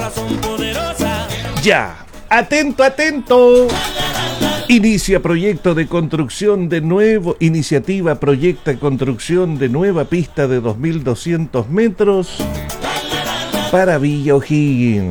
Ya, atento, atento. Iniciativa proyecta construcción de nueva pista de 2.200 metros para Villa O'Higgins.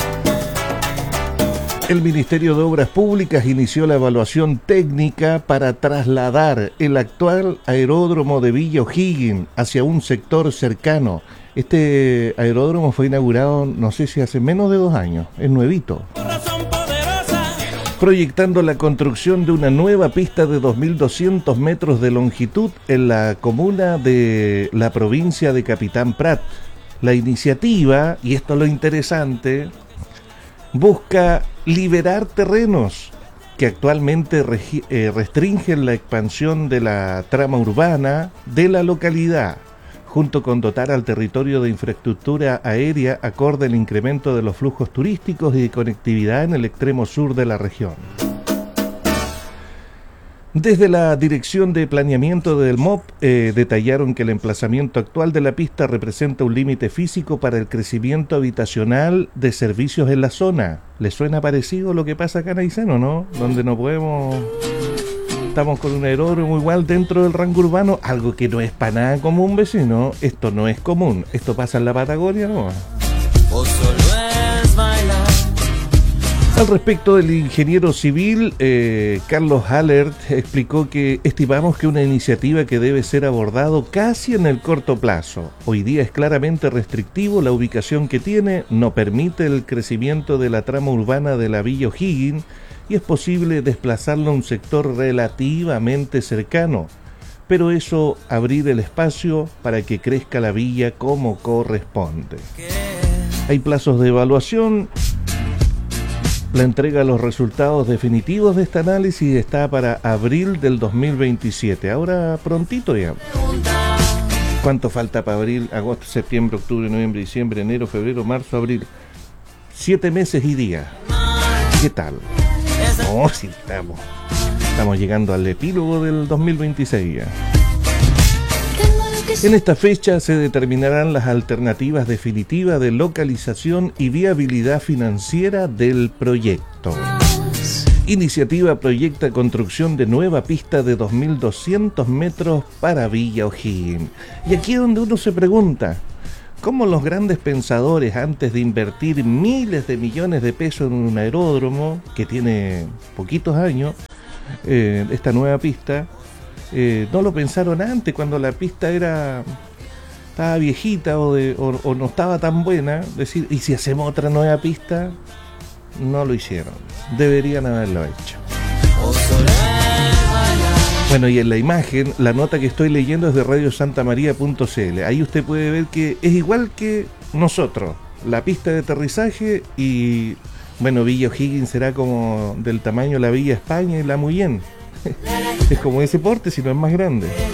El Ministerio de Obras Públicas inició la evaluación técnica para trasladar el actual aeródromo de Villa O'Higgins hacia un sector cercano. Este aeródromo fue inaugurado, no sé si hace menos de 2 años, es nuevito. Proyectando la construcción de una nueva pista de 2.200 metros de longitud en la comuna de la provincia de Capitán Prat. La iniciativa, y esto es lo interesante, busca liberar terrenos que actualmente restringen la expansión de la trama urbana de la localidad, junto con dotar al territorio de infraestructura aérea acorde al incremento de los flujos turísticos y de conectividad en el extremo sur de la región. Desde la Dirección de Planeamiento del MOP detallaron que el emplazamiento actual de la pista representa un límite físico para el crecimiento habitacional de servicios en la zona. ¿Les suena parecido lo que pasa acá en Aysén, no? Donde no podemos... Estamos con un aeródromo igual dentro del rango urbano, algo que no es para nada común, vecino. Esto no es común. Esto pasa en la Patagonia, ¿no? Al respecto, del ingeniero civil Carlos Hallert explicó que estimamos que una iniciativa que debe ser abordado casi en el corto plazo. Hoy día es claramente restrictivo, la ubicación que tiene no permite el crecimiento de la trama urbana de la Villa O'Higgins y es posible desplazarlo a un sector relativamente cercano, pero eso abrir el espacio para que crezca la villa como corresponde. Hay plazos de evaluación. La entrega de los resultados definitivos de este análisis está para abril del 2027. Ahora prontito ya. ¿Cuánto falta para abril? Agosto, septiembre, octubre, noviembre, diciembre, enero, febrero, marzo, abril. 7 meses y días. ¿Qué tal? Oh, sí, estamos llegando al epílogo del 2026 ya. En esta fecha se determinarán las alternativas definitivas de localización y viabilidad financiera del proyecto. Iniciativa proyecta construcción de nueva pista de 2.200 metros para Villa O'Higgins. Y aquí es donde uno se pregunta, ¿cómo los grandes pensadores, antes de invertir miles de millones de pesos en un aeródromo que tiene poquitos años, esta nueva pista, no lo pensaron antes, cuando la pista estaba viejita o no estaba tan buena? Decir, ¿y si hacemos otra nueva pista? No lo hicieron, deberían haberlo hecho. Bueno, y en la imagen, la nota que estoy leyendo es de radiosantamaria.cl. Ahí usted puede ver que es igual que nosotros, la pista de aterrizaje, y bueno, Villa O'Higgins será como del tamaño de la Villa España y la Muyén. Es como ese porte, si no es más grande.